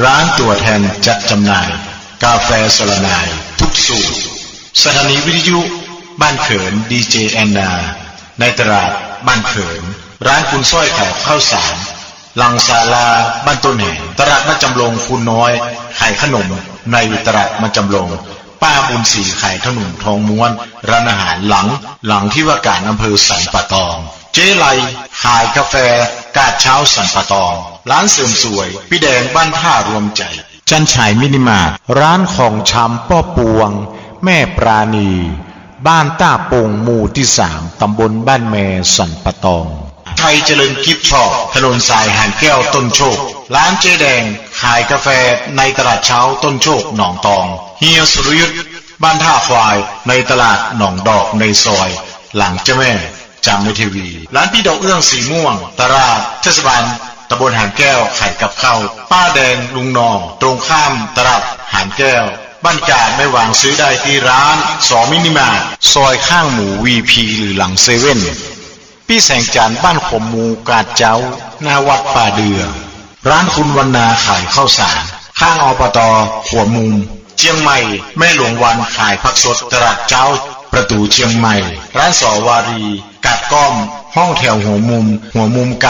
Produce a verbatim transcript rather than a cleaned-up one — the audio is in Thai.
ร้านตัวแทนจัดจำหน่ายกาแฟสลนายทุกสูตรสถานีวิทยุบ้านเขินดีเจแอนนาในตลาดบ้านเขินร้านคุณส้อยขายข้าวสารลังศาลาบ้านต้นแห่งตลาดมาจำลงคุณน้อยขายขนมในตลาดมาจำลงป้าบุญศรีขายขนมทองม้วนร้านอาหารหลังหลังที่ว่าการอำเภอสันป่าตองเจ๊ไลขายกาแฟกาดเช้าสันป่าตองร้านเสริมสวยพี่แดงบ้านท่ารวมใจจันฉายมินิมาร์ทร้านของชำป้อปวงแม่ปราณีบ้านต้าปงหมู่ที่สามตำบลบ้านแมสันป่าตองไทยเจริญกิฟต์ช็อปถนนสายหานแก้วต้นโชคร้านเจ๊แดงขายกาแฟในตลาดเช้าต้นโชคหนองตองเฮียสุรยุทธบ้านท่าควายในตลาดหนองดอกในซอยหลังเจ้าแม่จามทีวีร้านพี่ดอกเอื้องสีม่วงตลาดเทศบาลตำบลหานแก้วขายกับข้าวป้าแดงลุงนองตรงข้ามตลาดหานแก้วบ้านกาดไม่วางซื้อได้ที่ร้านสอมินิมาร์ทซอยข้างหมูวีพีหรือหลังเซเว่นพี่แสงจันทร์บ้านขมมูกาดเจ้าหน้าวัดป่าเดือร้านคุณวรรณาขายข้าวสารข้างอบต.หัวมุมเชียงใหม่แม่หลวงวันขายผักสดตลาดเจ้าประตูเชียงใหม่ร้านสอวารีกาดก้อมห้องแถวหัวมุมหัวมุมก